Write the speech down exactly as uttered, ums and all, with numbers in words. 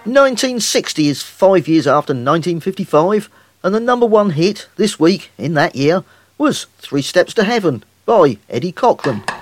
nineteen sixty is five years after nineteen fifty-five, and the number one hit this week in that year was Three Steps to Heaven by Eddie Cochran.